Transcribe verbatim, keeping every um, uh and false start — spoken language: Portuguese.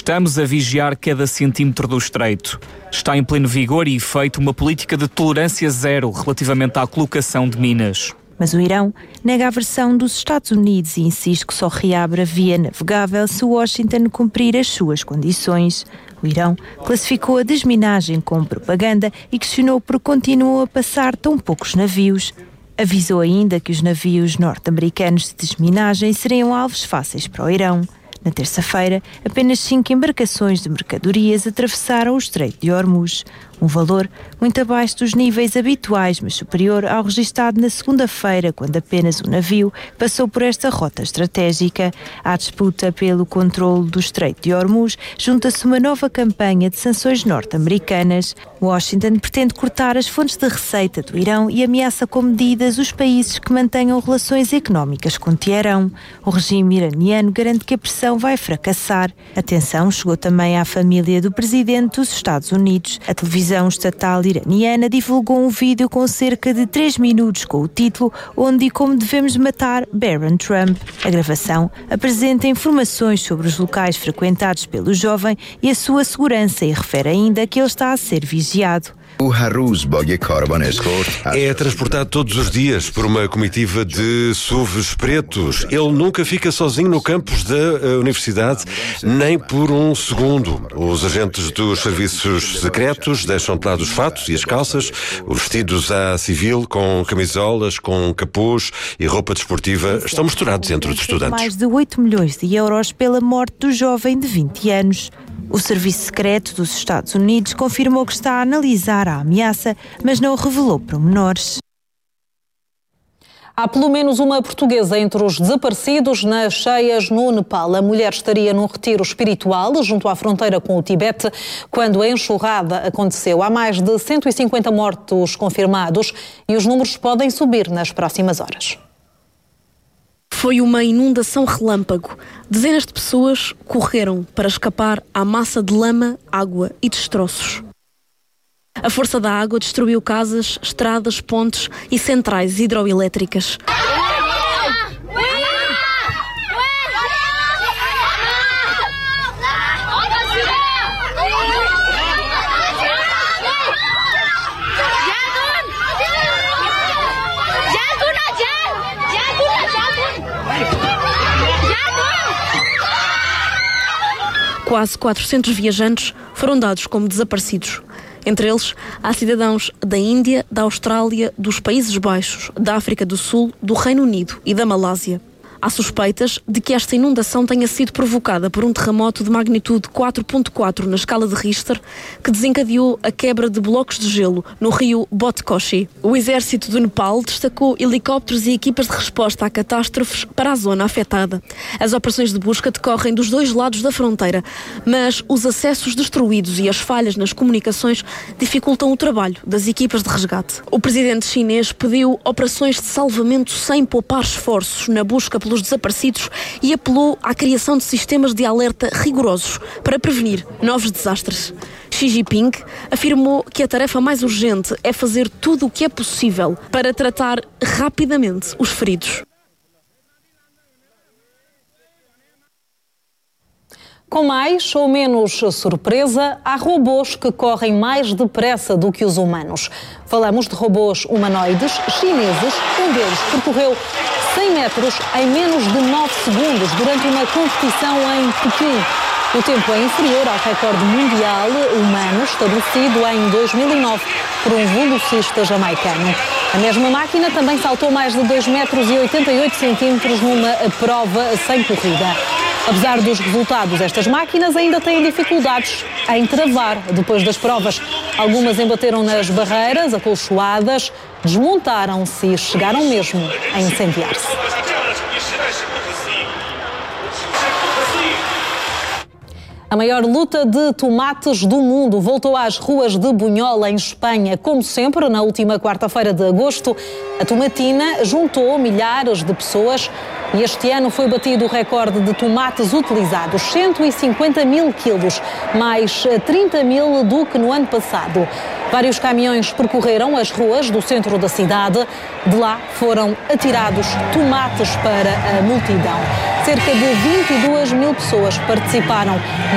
Estamos a vigiar cada centímetro do estreito. Está em pleno vigor e efeito uma política de tolerância zero relativamente à colocação de minas. Mas o Irão nega a versão dos Estados Unidos e insiste que só reabre a via navegável se Washington cumprir as suas condições. O Irão classificou a desminagem como propaganda e questionou por que continuam a passar tão poucos navios. Avisou ainda que os navios norte-americanos de desminagem seriam alvos fáceis para o Irão. Na terça-feira, apenas cinco embarcações de mercadorias atravessaram o Estreito de Hormuz, um valor muito abaixo dos níveis habituais, mas superior ao registado na segunda-feira, quando apenas um navio passou por esta rota estratégica. À disputa pelo controle do Estreito de Hormuz, junta-se uma nova campanha de sanções norte-americanas. Washington pretende cortar as fontes de receita do Irão e ameaça com medidas os países que mantenham relações económicas com Teherão. O regime iraniano garante que a pressão vai fracassar. A tensão chegou também à família do presidente dos Estados Unidos. A televisão A televisão estatal iraniana divulgou um vídeo com cerca de três minutos com o título Onde e Como Devemos Matar Barron Trump. A gravação apresenta informações sobre os locais frequentados pelo jovem e a sua segurança e refere ainda que ele está a ser vigiado. É transportado todos os dias por uma comitiva de S U Vs pretos. Ele nunca fica sozinho no campus da universidade, nem por um segundo. Os agentes dos serviços secretos deixam de lado os fatos e as calças, os vestidos à civil, com camisolas, com capuz e roupa desportiva, estão misturados entre os estudantes. Mais de oito milhões de euros pela morte do jovem de vinte anos. O Serviço Secreto dos Estados Unidos confirmou que está a analisar a ameaça, mas não revelou pormenores. Há pelo menos uma portuguesa entre os desaparecidos nas cheias no Nepal. A mulher estaria num retiro espiritual junto à fronteira com o Tibete quando a enxurrada aconteceu. Há mais de cento e cinquenta mortos confirmados e os números podem subir nas próximas horas. Foi uma inundação relâmpago. Dezenas de pessoas correram para escapar à massa de lama, água e destroços. A força da água destruiu casas, estradas, pontes e centrais hidroelétricas. Quase quatrocentos viajantes foram dados como desaparecidos. Entre eles, há cidadãos da Índia, da Austrália, dos Países Baixos, da África do Sul, do Reino Unido e da Malásia. Há suspeitas de que esta inundação tenha sido provocada por um terremoto de magnitude quatro ponto quatro na escala de Richter, que desencadeou a quebra de blocos de gelo no rio Botkoshi. O exército do Nepal destacou helicópteros e equipas de resposta a catástrofes para a zona afetada. As operações de busca decorrem dos dois lados da fronteira, mas os acessos destruídos e as falhas nas comunicações dificultam o trabalho das equipas de resgate. O presidente chinês pediu operações de salvamento sem poupar esforços na busca pelos desaparecidos e apelou à criação de sistemas de alerta rigorosos para prevenir novos desastres. Xi Jinping afirmou que a tarefa mais urgente é fazer tudo o que é possível para tratar rapidamente os feridos. Com mais ou menos surpresa, há robôs que correm mais depressa do que os humanos. Falamos de robôs humanoides chineses. Um deles percorreu cem metros em menos de nove segundos durante uma competição em Pequim. O tempo é inferior ao recorde mundial humano estabelecido em dois mil e nove por um velocista jamaicano. A mesma máquina também saltou mais de dois metros e oitenta e oito centímetros numa prova sem corrida. Apesar dos resultados, estas máquinas ainda têm dificuldades em travar depois das provas. Algumas embateram nas barreiras acolchoadas, desmontaram-se e chegaram mesmo a incendiar-se. A maior luta de tomates do mundo voltou às ruas de Bunyola, em Espanha. Como sempre, na última quarta-feira de agosto, a tomatina juntou milhares de pessoas e este ano foi batido o recorde de tomates utilizados, cento e cinquenta mil quilos, mais trinta mil do que no ano passado. Vários caminhões percorreram as ruas do centro da cidade. De lá foram atirados tomates para a multidão. Cerca de vinte e duas mil pessoas participaram.